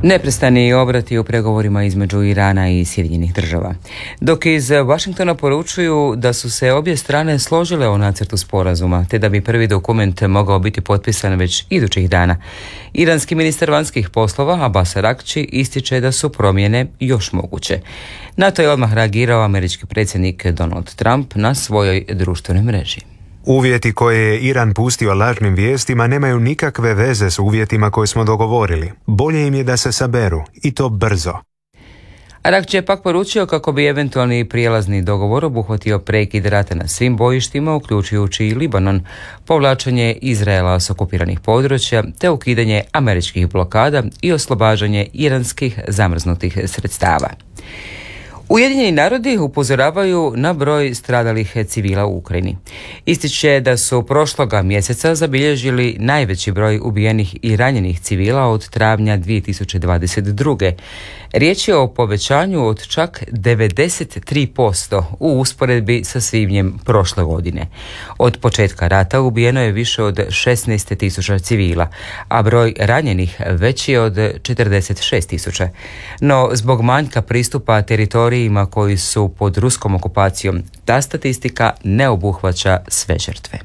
Neprestani obrati u pregovorima između Irana i Sjedinjenih država. Dok iz Washingtona poručuju da su se obje strane složile o nacrtu sporazuma, te da bi prvi dokument mogao biti potpisan već idućih dana. Iranski ministar vanjskih poslova Abbas Araghči ističe da su promjene još moguće. Na to je odmah reagirao američki predsjednik Donald Trump na svojoj društvenoj mreži. Uvjeti koje je Iran pustio lažnim vijestima nemaju nikakve veze s uvjetima koje smo dogovorili. Bolje im je da se saberu, i to brzo. Araghči je pak poručio kako bi eventualni prijelazni dogovor obuhvatio prekid rata na svim bojištima, uključujući i Libanon, povlačenje Izraela s okupiranih područja, te ukidanje američkih blokada i oslobađanje iranskih zamrznutih sredstava. Ujedinjeni narodi upozoravaju na broj stradalih civila u Ukrajini. Ističe da su prošloga mjeseca zabilježili najveći broj ubijenih i ranjenih civila od travnja 2022. Riječ je o povećanju od čak 93% u usporedbi sa svibnjem prošle godine. Od početka rata ubijeno je više od 16.000 civila, a broj ranjenih veći je od 46.000. No, zbog manjka pristupa teritorijima koji su pod ruskom okupacijom, ta statistika ne obuhvaća sve žrtve.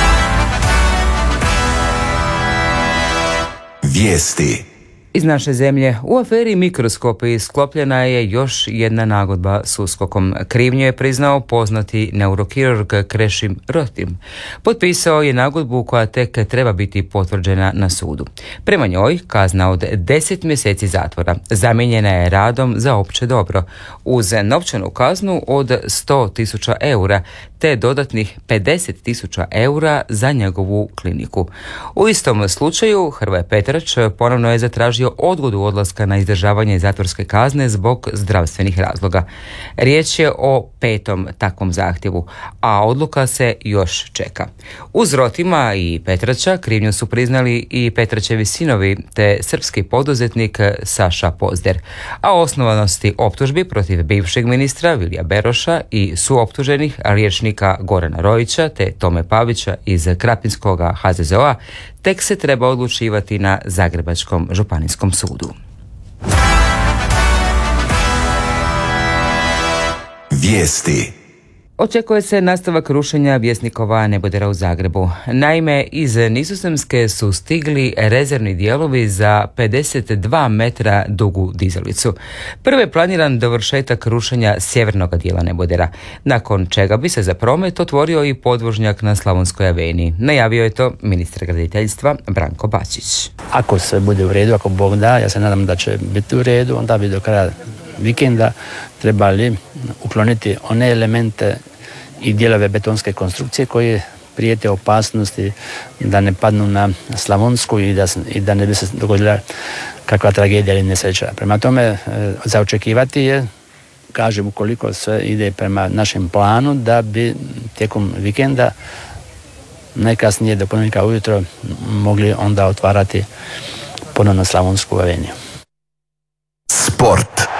Vijesti iz naše zemlje. U aferi Mikroskopi sklopljena je još jedna nagodba s USKOK-om. Krivnju je priznao poznati neurokirurg Krešim Rotim. Potpisao je nagodbu koja tek treba biti potvrđena na sudu. Prema njoj kazna od 10 mjeseci zatvora zamijenjena je radom za opće dobro, uz novčanu kaznu od 100.000 eura te dodatnih 50.000 eura za njegovu kliniku. U istom slučaju Hrvoje Petrać ponovno je zatražio odgodu odlaska na izdržavanje zatvorske kazne zbog zdravstvenih razloga. Riječ je o 5. takvom zahtjevu, a odluka se još čeka. Uz Rotima i Petraća krivnju su priznali i Petraćevi sinovi te srpski poduzetnik Saša Pozder, a osnovanosti optužbi protiv bivšeg ministra Vilija Beroša i suoptuženih liječnika Gorana Rojića te Tome Pavića iz Krapinskoga HZZO-a tek se treba odlučivati na Zagrebačkom županijskom sudu. Vijesti. Očekuje se nastavak rušenja Vjesnikova nebodera u Zagrebu. Naime, iz Nizozemske su stigli rezervni dijelovi za 52 metra dugu dizalicu. Prvo je planiran dovršetak rušenja sjevernog dijela nebodera, nakon čega bi se za promet otvorio i podvožnjak na Slavonskoj aveniji. Najavio je to ministar graditeljstva Branko Bačić. Ako se bude u redu, ako Bog da, ja se nadam da će biti u redu, onda bi do kraja vikenda trebali ukloniti one elemente i dijelove betonske konstrukcije koje prijete opasnosti da ne padnu na Slavonsku i da ne bi se dogodila kakva tragedija ili nesreća. Prema tome, za očekivati je, kažem, ukoliko sve ide prema našem planu, da bi tijekom vikenda najkasnije do ponedjeljka ujutro mogli onda otvarati ponovno Slavonsku aveniju. Sport.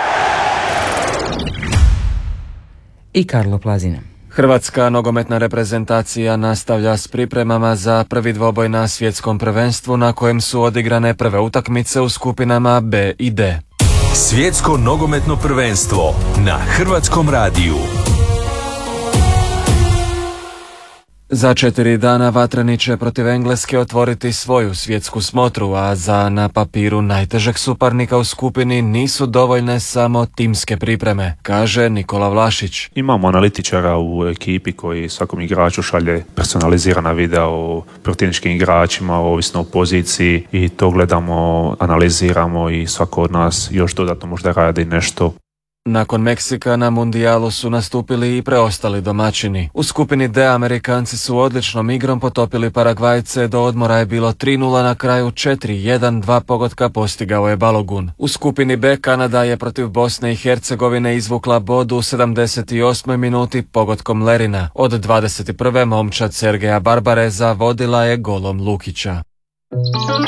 I Karlo Plazina. Hrvatska nogometna reprezentacija nastavlja s pripremama za prvi dvoboj na svjetskom prvenstvu na kojem su odigrane prve utakmice u skupinama B i D. Svjetsko nogometno prvenstvo na Hrvatskom radiju. Za 4 dana Vatreni će protiv Engleske otvoriti svoju svjetsku smotru, a za na papiru najtežeg suparnika u skupini nisu dovoljne samo timske pripreme, kaže Nikola Vlašić. Imamo analitičara u ekipi koji svakom igraču šalje personalizirana videa o protivničkim igračima, ovisno o poziciji, i to gledamo, analiziramo i svako od nas još dodatno možda radi nešto. Nakon Meksika na mundijalu su nastupili i preostali domaćini. U skupini D Amerikanci su odličnom igrom potopili Paragvajce, do odmora je bilo 3:0, na kraju 4:1, 2 pogotka postigao je Balogun. U skupini B Kanada je protiv Bosne i Hercegovine izvukla bod u 78. minuti pogotkom Lerina. Od 21. momčad Sergeja Barbareza vodila je golom Lukića.